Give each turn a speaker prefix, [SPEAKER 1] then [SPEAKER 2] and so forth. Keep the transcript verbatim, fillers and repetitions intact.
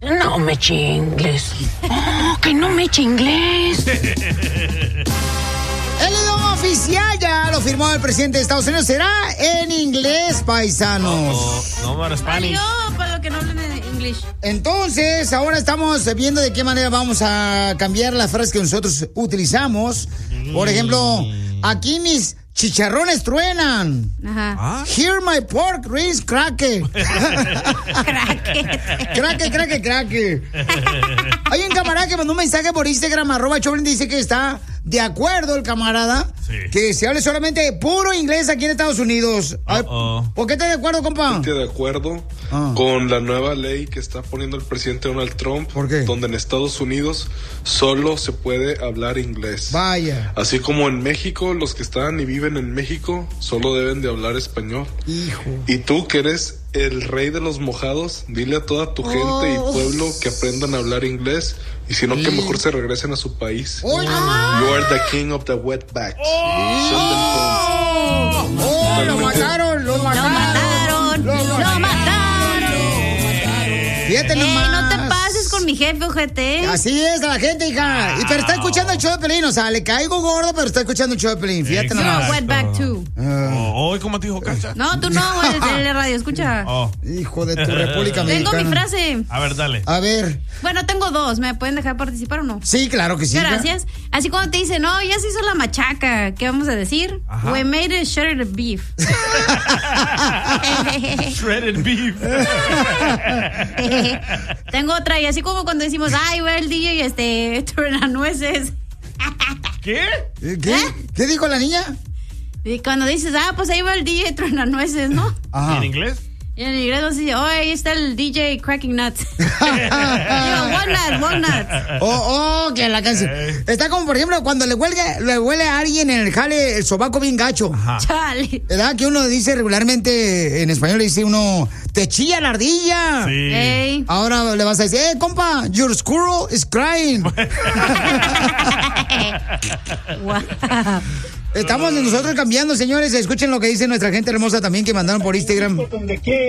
[SPEAKER 1] No me chingles. Oh, que no me chingles.
[SPEAKER 2] El idioma oficial ya lo firmó el presidente de Estados Unidos. Será en inglés, paisanos.
[SPEAKER 3] Oh, no, no, no, Spanish.
[SPEAKER 4] No, para los que no hablan en inglés.
[SPEAKER 2] Entonces, ahora estamos viendo de qué manera vamos a cambiar las frases que nosotros utilizamos. Por ejemplo, aquí mis chicharrones truenan.
[SPEAKER 4] Ajá.
[SPEAKER 2] Here my pork rings craque. Craque, craque, craque. Hay un camarada que mandó un mensaje por Instagram, arroba Choplin, dice que está de acuerdo el camarada, sí, que se hable solamente puro inglés aquí en Estados Unidos. Uh-oh. ¿Por qué estás de acuerdo, compa?
[SPEAKER 5] Estoy de acuerdo ah. con la nueva ley que está poniendo el presidente Donald Trump.
[SPEAKER 2] ¿Por qué?
[SPEAKER 5] Donde en Estados Unidos solo se puede hablar inglés.
[SPEAKER 2] Vaya.
[SPEAKER 5] Así como en México, los que están y viven en México solo deben de hablar español.
[SPEAKER 2] Hijo.
[SPEAKER 5] Y tú que eres el rey de los mojados, dile a toda tu gente oh. y pueblo que aprendan a hablar inglés. Y si no, sí. que mejor se regresen a su país.
[SPEAKER 2] Oh,
[SPEAKER 5] you are the king of the wetbacks.
[SPEAKER 2] Oh, oh, oh, lo mataron, lo mataron,
[SPEAKER 4] lo mataron, lo mataron.
[SPEAKER 2] Fíjate nomás.
[SPEAKER 4] Ey, no te pases con mi jefe, ojete.
[SPEAKER 2] Así es la gente, hija. Y pero está escuchando el show de Pelín, o sea, le caigo gordo, pero está escuchando el show de Pelín. Fíjate nomás.
[SPEAKER 4] Yo, wetback too.
[SPEAKER 3] Oh, ¿cómo te dijo Cacha?
[SPEAKER 4] No, tú no, el de la radio, escucha.
[SPEAKER 3] Oh.
[SPEAKER 2] Hijo de tu República Mexicana.
[SPEAKER 4] Tengo mi frase.
[SPEAKER 3] A ver, dale.
[SPEAKER 2] A ver.
[SPEAKER 4] Bueno, tengo dos. ¿Me pueden dejar participar o no?
[SPEAKER 2] Sí, claro que sí.
[SPEAKER 4] Gracias. Así cuando te dicen, no, ya se hizo la machaca, ¿qué vamos a decir? Ajá. We made a shredded beef.
[SPEAKER 3] Shredded beef.
[SPEAKER 4] Tengo otra, y así como cuando decimos, ay, ve el D J y este, truena nueces.
[SPEAKER 3] ¿Qué?
[SPEAKER 2] ¿Qué? ¿Eh? ¿Qué dijo la niña?
[SPEAKER 4] Y cuando dices, ah, pues ahí va el D J truena nueces, ¿no?
[SPEAKER 3] Ajá. ¿Y en inglés?
[SPEAKER 4] Y en inglés nos dice, oh, ahí está el D J cracking nuts. Digo, walnuts, walnuts.
[SPEAKER 2] Oh, oh, que la canción. Eh. Está como, por ejemplo, cuando le huele, le huele a alguien en el jale el sobaco bien gacho.
[SPEAKER 4] Ajá. Chale.
[SPEAKER 2] ¿Verdad? Que uno dice regularmente, en español le dice uno, te chilla la ardilla.
[SPEAKER 3] Sí.
[SPEAKER 4] Hey.
[SPEAKER 2] Ahora le vas a decir, eh, compa, your squirrel is crying.
[SPEAKER 4] Wow.
[SPEAKER 2] Estamos nosotros cambiando, señores. Escuchen lo que dice nuestra gente hermosa también que mandaron por Instagram.